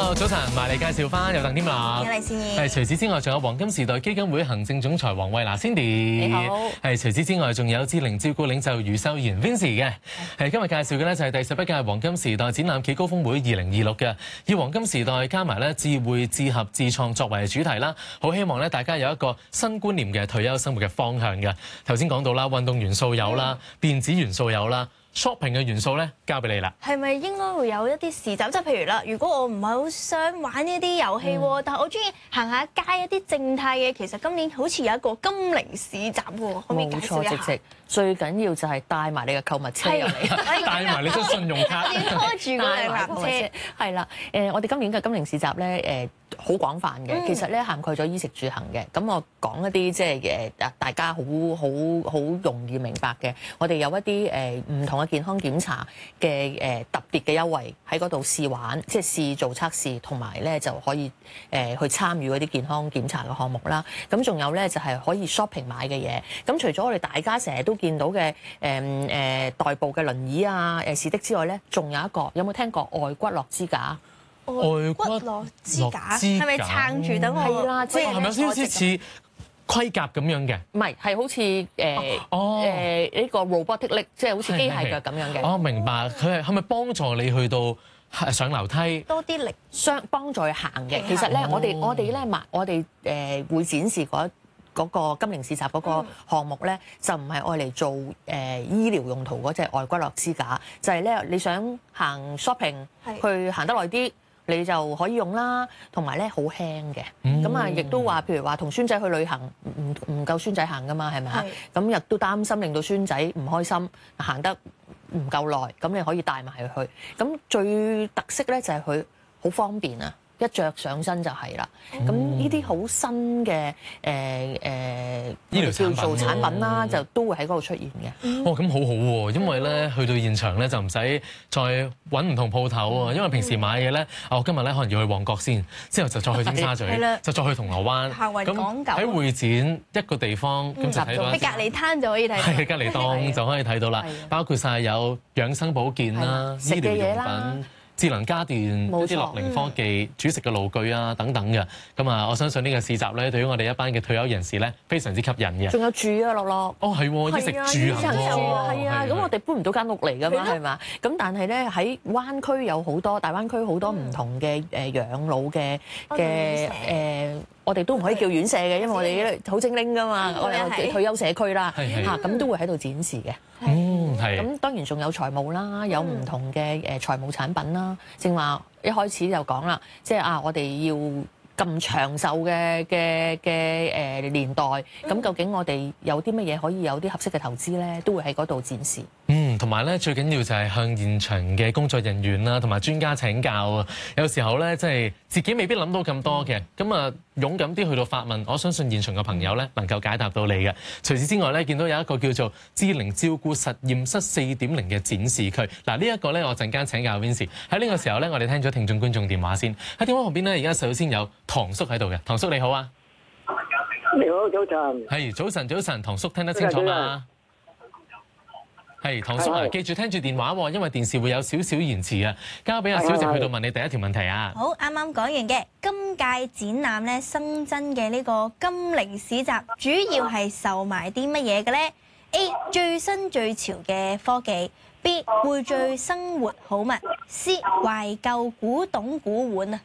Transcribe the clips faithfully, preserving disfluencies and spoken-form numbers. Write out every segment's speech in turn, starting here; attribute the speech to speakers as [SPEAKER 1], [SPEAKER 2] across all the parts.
[SPEAKER 1] Hello， 早晨，埋嚟介紹翻有鄧添樂，
[SPEAKER 2] 有黎善儀，
[SPEAKER 1] 係除此之外，仲有黃金時代基金會行政總裁黃慧娜 Cindy，
[SPEAKER 3] 你好，
[SPEAKER 1] 係除此之外，仲有智齡照顧領袖余秀妍 Vincent 嘅，係今日介紹嘅咧就係第十一屆黃金時代展覽暨高峰會二零二六嘅，以黃金時代加埋咧智慧、智合、智創作為主題啦，好希望咧大家有一個新觀念嘅退休生活嘅方向嘅。頭先講到啦，運動元素有啦，電子元素有啦。shopping 嘅元素咧，交俾你啦。
[SPEAKER 2] 係咪應該會有一啲市集？即係譬如啦，如果我唔係好想玩呢啲遊戲喎，嗯、但係我中意行下街一啲靜態嘅，其實今年好似有一個金陵市集喎，可唔可以介紹一下？
[SPEAKER 3] 冇錯，直直最緊要就係帶埋你嘅購物車入嚟，
[SPEAKER 1] 帶埋你張信用卡，
[SPEAKER 2] 要拖住嗰兩架車。
[SPEAKER 3] 係啦，誒，我哋今年嘅金陵市集咧，誒，好廣泛嘅，
[SPEAKER 2] 嗯、
[SPEAKER 3] 其實咧涵蓋咗衣食住行嘅。咁我講一啲即係誒，大家好好好容易明白嘅。我哋有一啲誒唔同嘅健康檢查嘅誒特別嘅優惠喺嗰度試玩，即係試做測試，同埋咧就可以誒去參與嗰啲健康檢查嘅項目啦。咁仲有咧就係可以 shopping 買嘅嘢。咁除咗我哋大家成日都見到嘅誒誒代步嘅輪椅啊、誒士的之外咧，仲有一個有冇聽過外骨骼支架？
[SPEAKER 1] 外骨骼支架
[SPEAKER 2] 係咪撐住等我？
[SPEAKER 3] 係啦，即係
[SPEAKER 1] 係咪有少少似盔甲咁樣嘅？
[SPEAKER 3] 唔係，係好似誒誒呢個 robotic leg，即係好似機械腳咁樣嘅。
[SPEAKER 1] 哦，明白。佢係係咪幫助你去到上樓梯
[SPEAKER 2] 多啲力，
[SPEAKER 3] 相幫助佢行嘅？其實咧，我哋我哋咧，我哋誒會展示嗰嗰個金陵市集嗰個項目咧，就唔係愛嚟做誒、呃、醫療用途嗰隻外骨骼支架，就係、是、咧你想行 shopping 去行得耐啲，你就可以用啦。同埋咧好輕嘅，咁啊亦都話，譬如話同孫仔去旅行，唔唔夠孫仔行噶嘛，係咪啊？咁亦都擔心令到孫仔唔開心，行得唔夠耐，咁你可以帶埋佢去。咁最特色咧就係佢好方便啊！一着上身就係啦，咁呢啲好新嘅誒誒
[SPEAKER 1] 醫療
[SPEAKER 3] 叫做產品啦，
[SPEAKER 1] 哦、
[SPEAKER 3] 就都會喺嗰度出現嘅。
[SPEAKER 1] 哦，咁好好喎，因為咧去到現場咧就唔使再揾唔同鋪頭喎，因為平時買嘢咧，我今日咧可能要去旺角先，之後就再去尖沙咀，就再去銅鑼灣。咁喺會展一個地方咁、嗯、就睇到。
[SPEAKER 2] 喺隔離攤就可以睇。
[SPEAKER 1] 係隔離檔就可以睇到啦，包括晒有養生保健啦、醫療用品。智能家電、一啲樂齡科技、煮食嘅爐具啊等等嘅，咁啊，我相信呢個市集咧，對於我哋一班嘅退休人士咧，非常之吸引嘅。
[SPEAKER 3] 仲有住啊，樂樂。
[SPEAKER 1] 哦，係喎，衣食住行喎。
[SPEAKER 3] 係啊，咁我哋搬唔到間屋嚟㗎嘛，係嘛？咁但係咧喺灣區有好多，大灣區好多唔同嘅誒養老嘅嘅誒。我哋都唔可以叫院舍嘅，因為我哋好精靈噶嘛，我哋有退休社區啦，嚇咁都會喺度展示嘅。
[SPEAKER 1] 嗯，係。
[SPEAKER 3] 咁當然仲有財務啦，有唔同嘅誒財務產品啦。正話一開始就講啦，即係啊，我哋要咁長壽嘅嘅嘅誒年代，咁究竟我哋有啲乜嘢可以有啲合適嘅投資咧，都會喺嗰度展示。
[SPEAKER 1] 嗯，同埋咧最緊要就係向現場嘅工作人員啦，同埋專家請教啊。有時候咧，即係自己未必諗到咁多嘅，咁啊勇敢啲去到發問，我相信現場嘅朋友咧能夠解答到你嘅。除此之外咧，見到有一個叫做智齡照顧實驗室四點零嘅展示區。嗱，呢一個咧，我陣間請教 Vincent。喺呢個時候咧，我哋聽咗聽眾觀眾電話先。喺電話旁邊咧，而家首先有唐叔喺度嘅。唐叔你好啊！
[SPEAKER 4] 你好，早晨。
[SPEAKER 1] 係早晨，早晨，唐叔聽得清楚嗎？係，唐叔啊，記住聽住電話喎，因為電視會有少少延遲啊。交俾阿小姐去到問你第一條問題啊。
[SPEAKER 2] 好，啱啱講完嘅今屆展覽咧新增嘅呢個金陵市集，主要係售賣啲乜嘢嘅咧 ？A 最新最潮嘅科技 ，B 匯聚生活好物 ，C 懷舊古董古玩啊。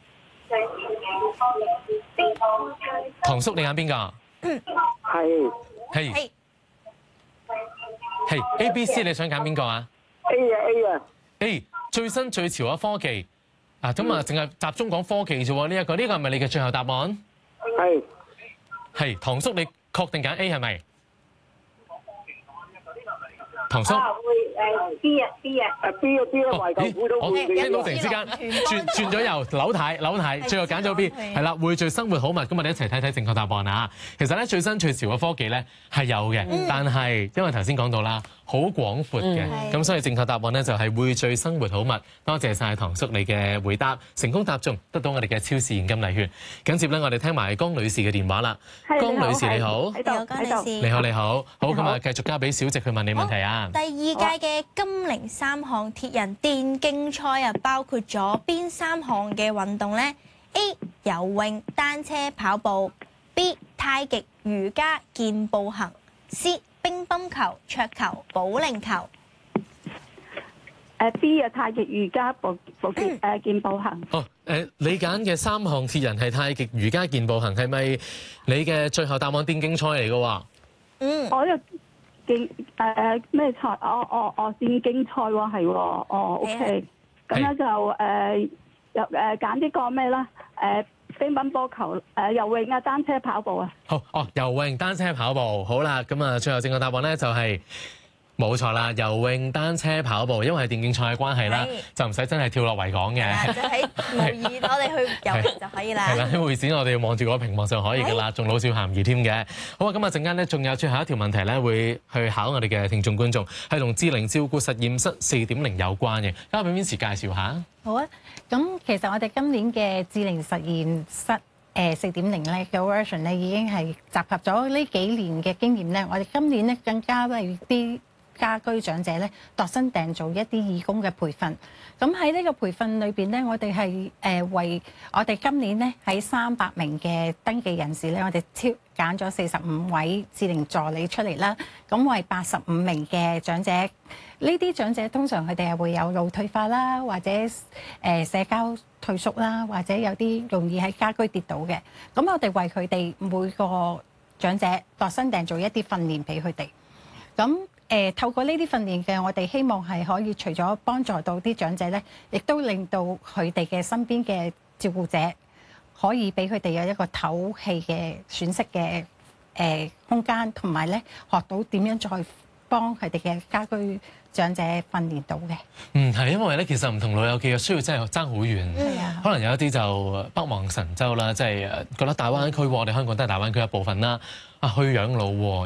[SPEAKER 1] 唐叔你揀邊個？
[SPEAKER 4] 係
[SPEAKER 1] 係。係 A、B、C， 你想揀邊個啊
[SPEAKER 4] ？A 啊 A 啊
[SPEAKER 1] A 最新最潮嘅科技啊，咁啊，淨係集中講科技啫喎。呢一個呢個係咪你嘅最後答案？
[SPEAKER 4] 係
[SPEAKER 1] 係，唐叔你確定揀 A 係咪？唐叔。
[SPEAKER 4] 誒 B 啊 B 啊誒 B 啊 B 啊懷舊古董古玩。
[SPEAKER 1] 聽到突然之間轉轉咗右扭軚扭軚，最後揀咗 B， 係啦，匯聚生活好物。咁我哋一齊睇睇正確答案啊！其實咧最新最潮嘅科技咧係有嘅，但係因為頭先講到啦，好廣闊嘅，咁所以正確答案咧就係匯聚生活好物。多謝晒唐叔你嘅回答，成功答中，得到我哋嘅超市現金禮券。緊接咧我哋聽埋江女士嘅電話啦。江女士你好，
[SPEAKER 2] 你好江女士，
[SPEAKER 1] 你好你好，好咁啊，繼續交俾小直去問你問題啊。 啦。
[SPEAKER 2] 第二屆嘅金陵三項鐵人電競賽啊，包括咗邊三項嘅運動呢？ A. 游泳、單車、跑步 B. 太極、瑜伽、健步行 C. 乒乓球、桌球、保齡球。
[SPEAKER 4] 誒 B 啊，太極、瑜伽、步步健誒健步行。
[SPEAKER 1] 哦，誒、呃，你揀嘅三項鐵人係太極、瑜伽、健步行，係咪你嘅最後答案電競賽嚟嘅喎？
[SPEAKER 2] 嗯，
[SPEAKER 4] 我呢個競誒咩賽？哦哦哦，電競賽喎，係喎，哦 OK。咁咧就誒又誒揀呢個咩啦？誒乒乓波球、誒游泳啊、單車、跑步啊。
[SPEAKER 1] 好，哦，游泳、單車、跑步，好啦，咁啊，最後正確答案咧就係、是。冇錯啦，游泳、單車、跑步，因為係電競賽嘅關係啦，就唔使真係跳落維港嘅。
[SPEAKER 2] 就喺模擬我哋去游泳就可以啦。
[SPEAKER 1] 係啦，喺會展我哋要望住個屏幕就可以噶啦，仲老少咸宜添嘅。好啊，咁啊陣間咧仲有最後一條問題咧，會去考我哋嘅聽眾觀眾，係同智齡照顧實驗室四點零有關嘅。交俾 Vincent 介紹下。
[SPEAKER 5] 好啊，咁其實我哋今年嘅智齡實驗室誒四點零咧嘅 version 咧已經係集合咗呢幾年嘅經驗咧，我哋今年咧更加為啲家居長者咧度身訂做一啲義工嘅培訓，咁喺呢個培訓裏邊咧，我哋係誒為我哋今年咧喺三百名嘅登記人士咧，我哋挑揀咗四十五位智齡助理出嚟啦，咁為八十五名嘅長者，呢啲長者通常佢哋係會有腦退化啦，或者誒社交退縮啦，或者有啲容易喺家居跌倒嘅，咁我哋為佢哋每個長者度身訂做一啲訓練俾佢哋，咁。誒透過呢啲訓練嘅，我哋希望係可以除咗幫助到啲長者咧，亦都令到佢哋嘅身邊嘅照顧者可以俾佢哋有一個唞氣嘅喘息嘅誒空間，同埋咧學到點樣再幫佢哋嘅家居長者訓練到嘅。嗯，
[SPEAKER 1] 係因為咧，其實唔同老友記嘅需要真係爭好遠。
[SPEAKER 5] 係啊，
[SPEAKER 1] 可能有一啲就北望神州啦，即係覺得大灣區喎，我哋香港都係大灣區一部分啦。啊，去養老喎。